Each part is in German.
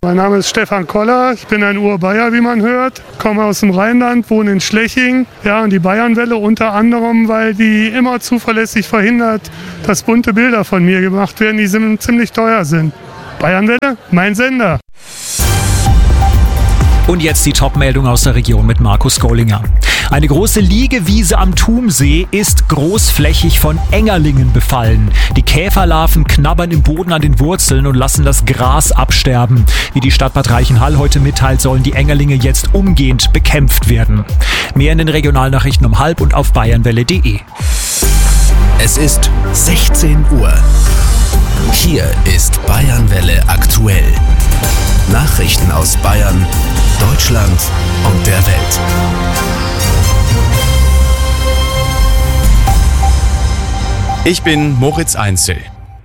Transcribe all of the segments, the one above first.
Mein Name ist Stefan Koller, ich bin ein Urbayer, wie man hört, komme aus dem Rheinland, wohne in Schleching. Ja, und die Bayernwelle unter anderem, weil die immer zuverlässig verhindert, dass bunte Bilder von mir gemacht werden, die ziemlich teuer sind. Bayernwelle, mein Sender. Und jetzt die Top-Meldung aus der Region mit Markus Gollinger. Eine große Liegewiese am Thumsee ist großflächig von Engerlingen befallen. Die Käferlarven knabbern im Boden an den Wurzeln und lassen das Gras absterben. Wie die Stadt Bad Reichenhall heute mitteilt, sollen die Engerlinge jetzt umgehend bekämpft werden. Mehr in den Regionalnachrichten um 12:30 und auf bayernwelle.de. Es ist 16 Uhr. Hier ist Bayernwelle aktuell. Nachrichten aus Bayern, Deutschland und der Welt. Ich bin Moritz Einzel.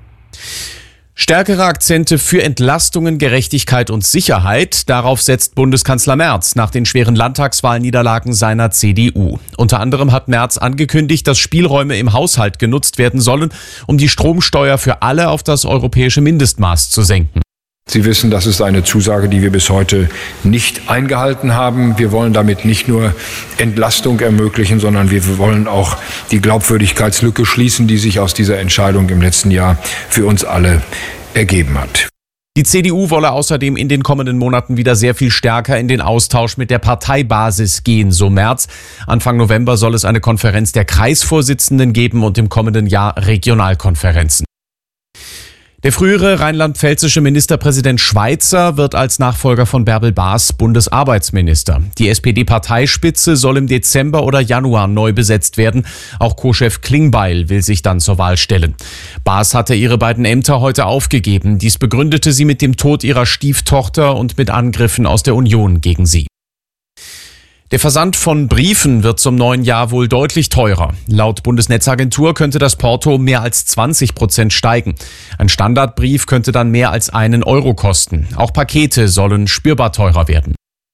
Stärkere Akzente für Entlastungen, Gerechtigkeit und Sicherheit, darauf setzt Bundeskanzler Merz nach den schweren Landtagswahlniederlagen seiner CDU. Unter anderem hat Merz angekündigt, dass Spielräume im Haushalt genutzt werden sollen, um die Stromsteuer für alle auf das europäische Mindestmaß zu senken. Sie wissen, das ist eine Zusage, die wir bis heute nicht eingehalten haben. Wir wollen damit nicht nur Entlastung ermöglichen, sondern wir wollen auch die Glaubwürdigkeitslücke schließen, die sich aus dieser Entscheidung im letzten Jahr für uns alle ergeben hat. Die CDU wolle außerdem in den kommenden Monaten wieder sehr viel stärker in den Austausch mit der Parteibasis gehen, so Merz. Anfang November soll es eine Konferenz der Kreisvorsitzenden geben und im kommenden Jahr Regionalkonferenzen. Der frühere rheinland-pfälzische Ministerpräsident Schweizer wird als Nachfolger von Bärbel Baas Bundesarbeitsminister. Die SPD-Parteispitze soll im Dezember oder Januar neu besetzt werden. Auch Co-Chef Klingbeil will sich dann zur Wahl stellen. Baas hatte ihre beiden Ämter heute aufgegeben. Dies begründete sie mit dem Tod ihrer Stieftochter und mit Angriffen aus der Union gegen sie. Der Versand von Briefen wird zum neuen Jahr wohl deutlich teurer. Laut Bundesnetzagentur könnte das Porto mehr als 20% steigen. Ein Standardbrief könnte dann mehr als 1 Euro kosten. Auch Pakete sollen spürbar teurer werden.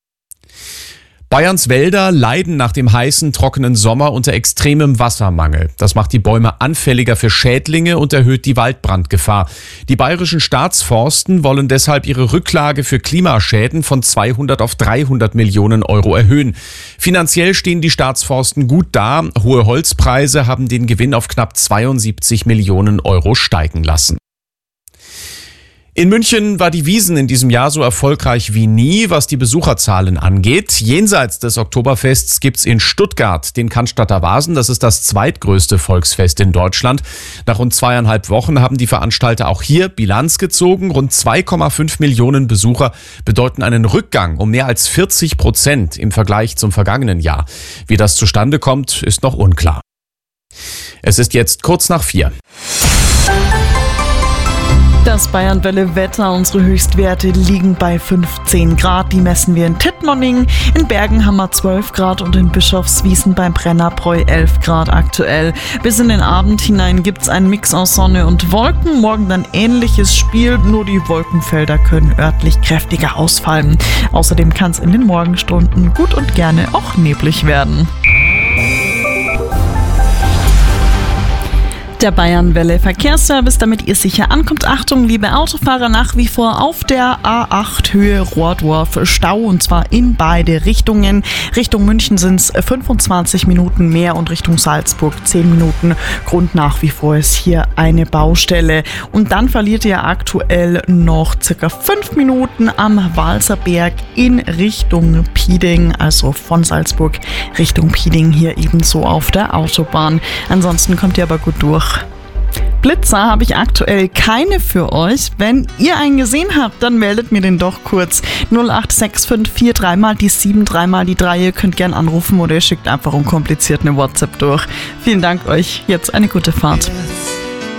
Bayerns Wälder leiden nach dem heißen, trockenen Sommer unter extremem Wassermangel. Das macht die Bäume anfälliger für Schädlinge und erhöht die Waldbrandgefahr. Die bayerischen Staatsforsten wollen deshalb ihre Rücklage für Klimaschäden von 200 auf 300 Millionen Euro erhöhen. Finanziell stehen die Staatsforsten gut da. Hohe Holzpreise haben den Gewinn auf knapp 72 Millionen Euro steigen lassen. In München war die Wiesn in diesem Jahr so erfolgreich wie nie, was die Besucherzahlen angeht. Jenseits des Oktoberfests gibt's in Stuttgart den Cannstatter Vasen. Das ist das zweitgrößte Volksfest in Deutschland. Nach rund 2,5 Wochen haben die Veranstalter auch hier Bilanz gezogen. Rund 2,5 Millionen Besucher bedeuten einen Rückgang um mehr als 40% im Vergleich zum vergangenen Jahr. Wie das zustande kommt, ist noch unklar. Es ist jetzt kurz nach 4. Das Bayernwelle-Wetter, unsere Höchstwerte liegen bei 15 Grad. Die messen wir in Tittmoning, in Bergen haben wir 12 Grad und in Bischofswiesen beim Brennerbräu 11 Grad aktuell. Bis in den Abend hinein gibt's einen Mix aus Sonne und Wolken. Morgen dann ähnliches Spiel, nur die Wolkenfelder können örtlich kräftiger ausfallen. Außerdem kann es in den Morgenstunden gut und gerne auch neblig werden. Der Bayernwelle Verkehrsservice, damit ihr sicher ankommt. Achtung, liebe Autofahrer, nach wie vor auf der A8 Höhe Rohrdorf Stau und zwar in beide Richtungen. Richtung München sind es 25 Minuten mehr und Richtung Salzburg 10 Minuten. Grund nach wie vor ist hier eine Baustelle. Und dann verliert ihr aktuell noch circa 5 Minuten am Walserberg in Richtung Pieding, also von Salzburg Richtung Pieding hier ebenso auf der Autobahn. Ansonsten kommt ihr aber gut durch. Blitzer habe ich aktuell keine für euch. Wenn ihr einen gesehen habt, dann meldet mir den doch kurz. 08654 3 die 7, 3 die 3. Ihr könnt gern anrufen oder ihr schickt einfach unkompliziert eine WhatsApp durch. Vielen Dank euch. Jetzt eine gute Fahrt.